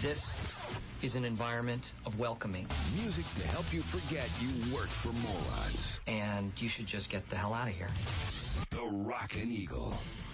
This is an environment of welcoming. Music to help you forget you work for morons. And you should just get the hell out of here. The Rockin' Eagle.